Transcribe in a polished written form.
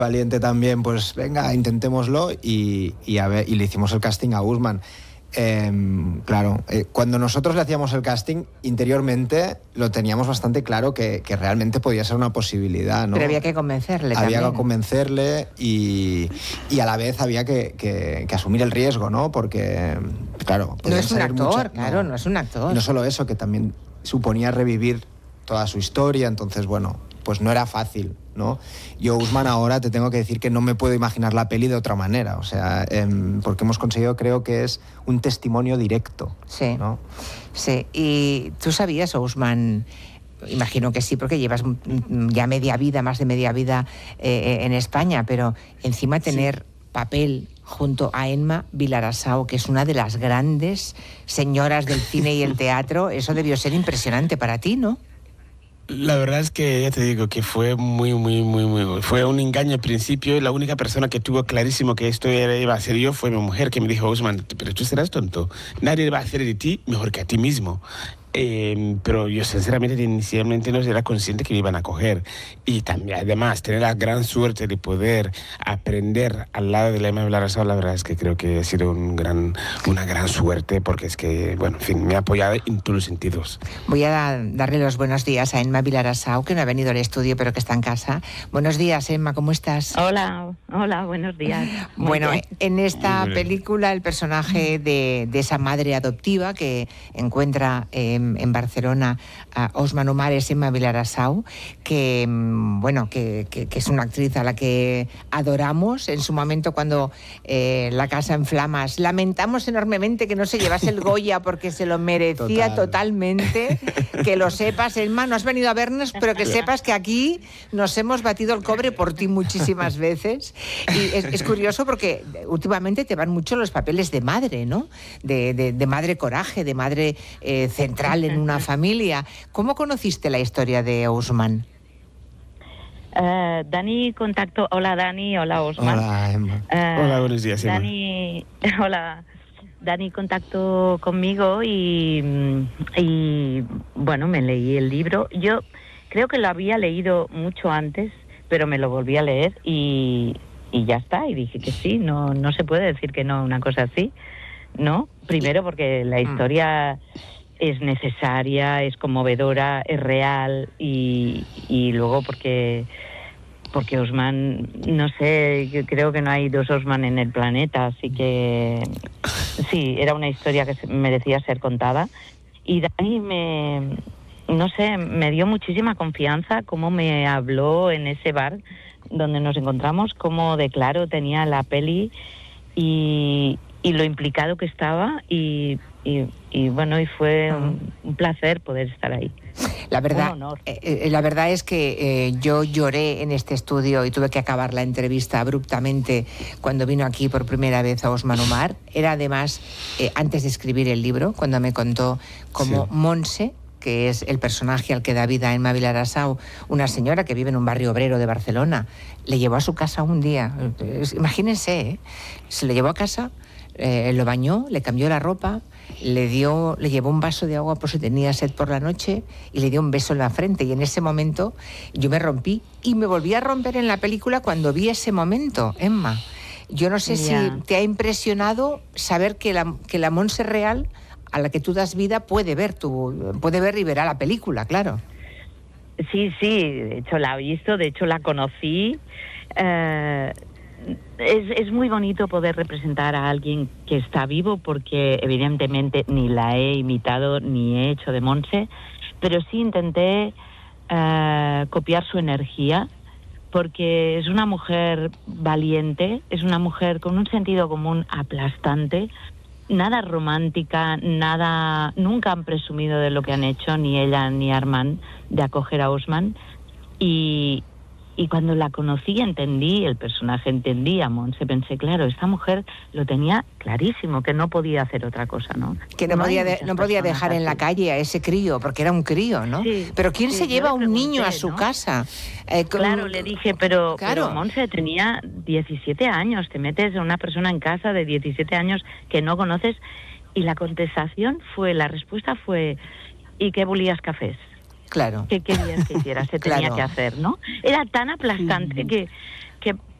valiente también, pues venga, intentémoslo y a ver, y le hicimos el casting a Usman. Claro, cuando nosotros le hacíamos el casting, interiormente lo teníamos bastante claro que realmente podía ser una posibilidad, ¿no? Pero había que convencerle también. Había que convencerle y a la vez había que asumir el riesgo, ¿no? Porque, claro... No es un actor, claro, no es un actor. Y no solo eso, que también suponía revivir toda su historia, entonces, bueno, pues no era fácil, ¿no? Yo, Usman, ahora te tengo que decir que no me puedo imaginar la peli de otra manera, o sea, porque hemos conseguido, creo que es un testimonio directo, sí, ¿no? Sí, y tú sabías, Usman, imagino que sí, porque llevas ya media vida, más de media vida en España, pero encima tener papel junto a Emma Vilarasau, que es una de las grandes señoras del cine y el teatro, eso debió ser impresionante para ti, ¿no? La verdad es que ya te digo que fue muy, fue un engaño al principio. La única persona que tuvo clarísimo que esto iba a ser yo fue mi mujer, que me dijo: Usman, pero tú serás tonto, nadie va a hacer de ti mejor que a ti mismo. Pero yo sinceramente inicialmente no era consciente que me iban a coger, y también además tener la gran suerte de poder aprender al lado de la Emma Vilarasau, la verdad es que creo que ha sido una gran suerte, porque es que, bueno, en fin, me ha apoyado en todos los sentidos. Voy a darle los buenos días a Emma Vilarasau, que no ha venido al estudio pero que está en casa. Buenos días, Emma, ¿cómo estás? Hola, buenos días. Bueno, en esta película el personaje de esa madre adoptiva que encuentra en Barcelona a Usman Omar es Emma Vilarasau, que bueno, que es una actriz a la que adoramos. En su momento, cuando La casa en flamas, lamentamos enormemente que no se llevase el Goya porque se lo merecía totalmente. Que lo sepas, Emma, no has venido a vernos, pero que sepas que aquí nos hemos batido el cobre por ti muchísimas veces. Y es curioso porque últimamente te van mucho los papeles de madre, ¿no? De madre coraje, de madre central en una familia. ¿Cómo conociste la historia de Usman? Dani contactó... Hola, Dani. Hola, Usman. Hola, Emma. Hola, buenos días, Emma. Hola. Dani contactó conmigo y bueno, me leí el libro. Yo creo que lo había leído mucho antes, pero me lo volví a leer y ya está. Y dije que sí, no se puede decir que no, una cosa así, ¿no? Primero porque la historia es necesaria, es conmovedora, es real, y luego porque Usman, no sé, yo creo que no hay dos Usman en el planeta, así que sí, era una historia que merecía ser contada. Y Dani me dio muchísima confianza, cómo me habló en ese bar donde nos encontramos, cómo de claro tenía la peli y lo implicado que estaba, y bueno, y fue un placer poder estar ahí. La verdad, un honor. La verdad es que yo lloré en este estudio y tuve que acabar la entrevista abruptamente cuando vino aquí por primera vez a Usman Omar. Era además antes de escribir el libro, cuando me contó cómo Montse, que es el personaje al que da vida Emma Vilarasau, una señora que vive en un barrio obrero de Barcelona, le llevó a su casa un día. Imagínense, se le llevó a casa, lo bañó, le cambió la ropa, le llevó un vaso de agua por si tenía sed por la noche y le dio un beso en la frente. Y en ese momento yo me rompí y me volví a romper en la película cuando vi ese momento, Emma. Yo no sé si te ha impresionado saber que la Montse real a la que tú das vida puede ver y verá la película, claro. Sí, de hecho la he visto, de hecho la conocí. Es muy bonito poder representar a alguien que está vivo, porque evidentemente ni la he imitado ni he hecho de Montse, pero sí intenté copiar su energía, porque es una mujer valiente, es una mujer con un sentido común aplastante, nada romántica, nunca han presumido de lo que han hecho, ni ella ni Armand, de acoger a Usman, y cuando la conocí entendí el personaje, entendí a Montse, pensé, claro, esta mujer lo tenía clarísimo, que no podía hacer otra cosa, ¿no? Que no podía dejar en la calle a ese crío, porque era un crío, ¿no? Sí, pero ¿quién se lleva a un niño a su casa? Claro, le dije, pero Montse tenía 17 años, te metes a una persona en casa de 17 años que no conoces, y la respuesta fue, ¿y qué volías cafés? Claro. ¿Qué querías que hiciera? Se tenía Claro. que hacer, ¿no? Era tan aplastante que